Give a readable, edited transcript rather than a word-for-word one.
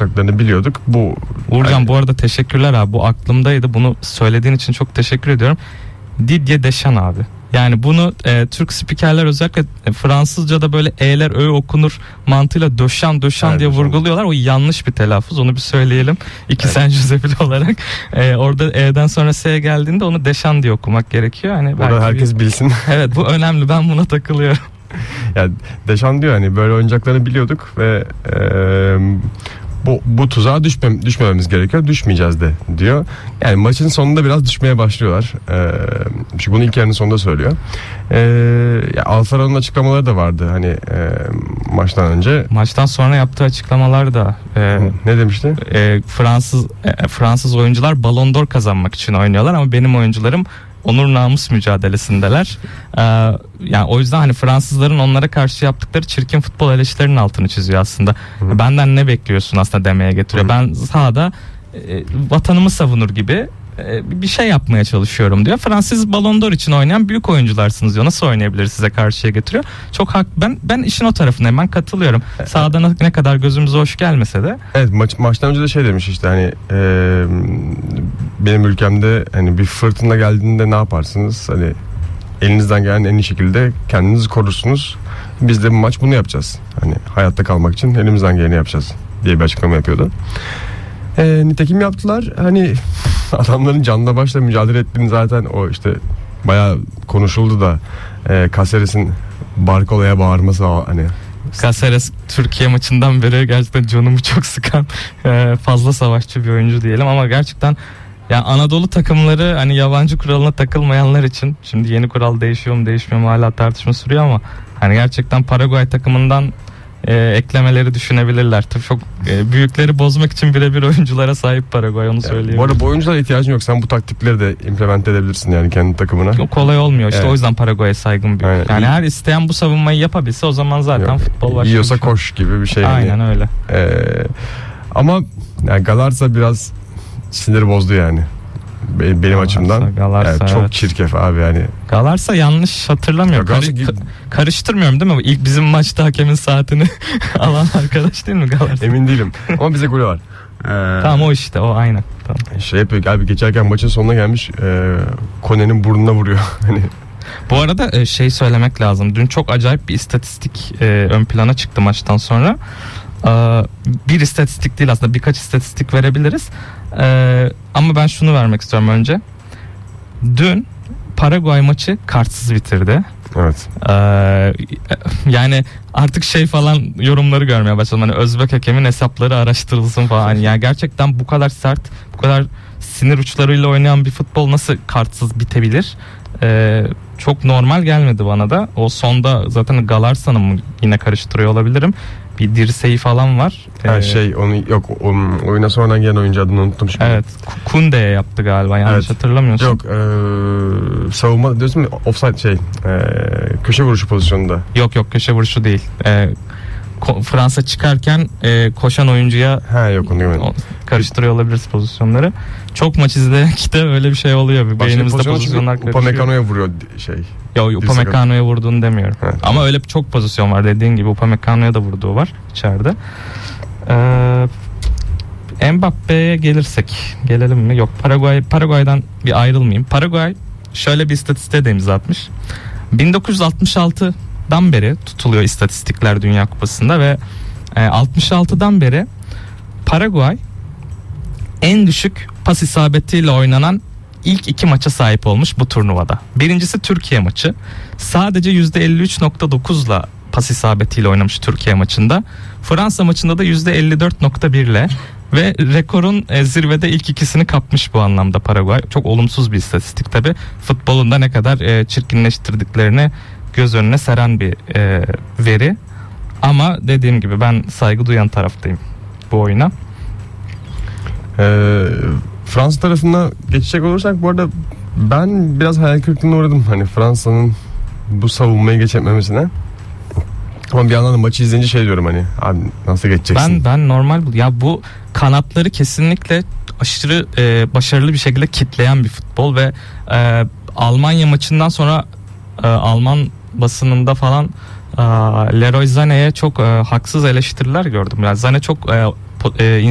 yapacaklarını biliyorduk. Uğurcan bu arada teşekkürler abi, bu aklımdaydı, bunu söylediğin için çok teşekkür ediyorum. Didier Deschamps abi. Yani bunu Türk spikerler özellikle Fransızca'da böyle e'ler ö okunur mantığıyla Deschamps diye vurguluyorlar. O yanlış bir telaffuz, onu bir söyleyelim. Saint-Exupéry olarak. Orada e'den sonra s'ye geldiğinde onu Deschamps diye okumak gerekiyor. Hani burada herkes bilsin. Evet, bu önemli, ben buna takılıyorum. Yani Deschamps diyor hani böyle oyuncaklarını biliyorduk ve bu tuzağa düşmememiz gerekiyor. Düşmeyeceğiz de diyor. Yani maçın sonunda biraz düşmeye başlıyorlar. Bunu ilk yarının sonunda söylüyor. Alfaro'nun açıklamaları da vardı hani maçtan önce. Maçtan sonra yaptığı açıklamalar da ne demişti? Fransız oyuncular Ballon d'Or kazanmak için oynuyorlar ama benim oyuncularım onur namus mücadelesindeler. Yani o yüzden hani Fransızların onlara karşı yaptıkları çirkin futbol eleştirilerinin altını çiziyor aslında. Benden ne bekliyorsun aslında demeye getiriyor. Ben sahada vatanımı savunur gibi bir şey yapmaya çalışıyorum diyor. Fransız Ballon d'Or için oynayan büyük oyuncularsınız diyor. Nasıl oynayabilir size karşıya getiriyor. Çok ben işin o tarafındayım. Ben katılıyorum. Sahada ne kadar gözümüze hoş gelmese de. Evet, maçtan önce de şey demiş işte hani benim ülkemde hani bir fırtına geldiğinde ne yaparsınız? Hani elinizden gelen en iyi şekilde kendinizi korursunuz. Biz de bu maç bunu yapacağız. Hani hayatta kalmak için elimizden geleni yapacağız diye bir açıklama yapıyordu. Nitekim yaptılar. Hani adamların canla başla mücadele ettiğini zaten o işte bayağı konuşuldu da Caceres'in Barcola'ya bağırması hani. Caceres Türkiye maçından beri gerçekten canımı çok sıkan fazla savaşçı bir oyuncu diyelim ama gerçekten ya Anadolu takımları hani yabancı kuralına takılmayanlar için, şimdi yeni kural değişiyor mu değişmiyor mu hala tartışma sürüyor ama hani gerçekten Paraguay takımından eklemeleri düşünebilirler. Tabii çok büyükleri bozmak için birebir oyunculara sahip Paraguay, onu söyleyeyim. Bu arada bu oyunculara ihtiyacın yok. Sen bu taktikleri de implement edebilirsin yani kendi takımına. Çok kolay olmuyor işte, evet. O yüzden Paraguay'a saygım büyük. Aynen. Yani her isteyen bu savunmayı yapabilse o zaman zaten futbol başlıyor. Yiyorsa koş gibi bir şey. Aynen yani. Öyle. Ama yani Galarza biraz sinir bozdu yani. Benim açımdan. Galarza, çok evet. Çirkef abi yani. Galarza yanlış hatırlamıyorum. Karıştırmıyorum değil mi? İlk bizim maçta hakemin saatini alan arkadaş değil mi Galarza? Emin değilim. Ama bize golü var. Tamam, o işte o aynen. Tamam. Şey yapıyor abi, geçerken maçın sonuna gelmiş Kone'nin burnuna vuruyor. Hani. Bu arada söylemek lazım. Dün çok acayip bir istatistik ön plana çıktı maçtan sonra. Bir istatistik değil aslında, birkaç istatistik verebiliriz. Ama ben şunu vermek istiyorum önce. Dün Paraguay maçı kartsız bitirdi. Evet. Yani artık falan yorumları görmeye başladım. Hani Özbek hakemin hesapları araştırılsın falan. Yani gerçekten bu kadar sert, bu kadar sinir uçlarıyla oynayan bir futbol nasıl kartsız bitebilir? Çok normal gelmedi bana da. O sonda zaten Galarsa'nın mı yine karıştırıyor olabilirim. Bir dirseği falan var. Oyuna sonradan gelen oyuncu adını unuttum şimdi. Evet. Kunde'ye yaptı galiba, yanlış hatırlamıyorsun. Yok, savunma diyorsun mu? Offside köşe vuruşu pozisyonunda. Yok köşe vuruşu değil. Fransa çıkarken koşan oyuncuya karıştırıyor olabiliriz pozisyonları. Çok maç izleyerek de öyle bir şey oluyor. Beynimizde pozisyonlar karışıyor. Upamecano'ya vuruyor Upamecano'ya vurduğunu demiyorum. Evet. Ama öyle çok pozisyon var, dediğin gibi Upamecano'ya da vurduğu var içeride. Mbappe'ye gelelim mi? Yok, Paraguay'dan bir ayrılmayayım. Paraguay şöyle bir istatistiğe de imza atmış. 1966'dan beri tutuluyor istatistikler Dünya Kupası'nda ve 66'dan beri Paraguay en düşük pas isabetiyle oynanan ilk 2 maça sahip olmuş bu turnuvada. Birincisi Türkiye maçı. Sadece %53.9'la pas isabetiyle oynamış Türkiye maçında. Fransa maçında da %54.1'le ve rekorun zirvede ilk ikisini kapmış bu anlamda Paraguay. Çok olumsuz bir istatistik tabii. Futbolun da ne kadar çirkinleştirdiklerini göz önüne seren bir veri. Ama dediğim gibi ben saygı duyan taraftayım bu oyuna. Fransa tarafına geçecek olursak bu arada ben biraz hayal kırıklığına uğradım. Hani Fransa'nın bu savunmayı geçememesine. Ama bir yandan da maçı izleyince diyorum hani abi nasıl geçeceksin? Ben normal ya bu kanatları kesinlikle aşırı başarılı bir şekilde kitleyen bir futbol ve Almanya maçından sonra Alman basınında falan Leroy Sané'ye çok haksız eleştiriler gördüm. Yani Sané çok